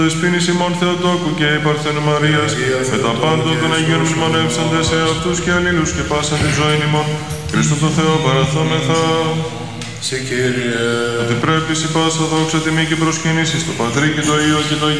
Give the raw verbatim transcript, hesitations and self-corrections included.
Δεσποίνης ημών Θεοτόκου και η Παρθένου Μαρίας, με τα πάντα των Αγίων μνημονεύσαντες σε αυτούς και αλλήλους και πάσαν τη ζωή ημών, Χριστό το Θεό παραθόμεθα. Σε Κύριε. Ότι πρέπει σε πάσα δόξα τιμή και προσκυνήσεις το Πατρί και το Υιό και το